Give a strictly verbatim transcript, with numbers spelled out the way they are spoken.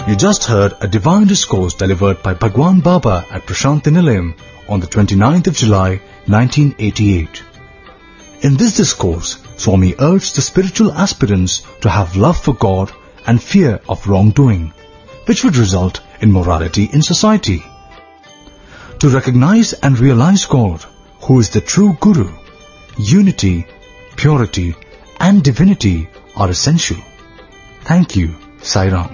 You just heard a divine discourse delivered by Bhagwan Baba at Prashanti Nilayam on the twenty-ninth of July, nineteen eighty-eight. In this discourse, Swami urged the spiritual aspirants to have love for God and fear of wrongdoing, which would result in morality in society. To recognize and realize God, who is the true Guru, unity, purity and divinity are essential. Thank you, Sai Ram.